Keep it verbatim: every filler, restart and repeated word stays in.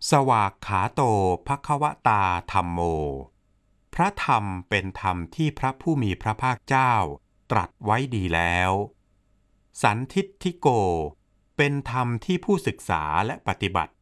สวากขาโตภควตาธัมโมพระธรรมเป็นธรรมที่พระผู้มีพระภาคเจ้าตรัสไว้ดีแล้วสันทิฏฐิโกเป็นธรรมที่ผู้ศึกษาและปฏิบัติ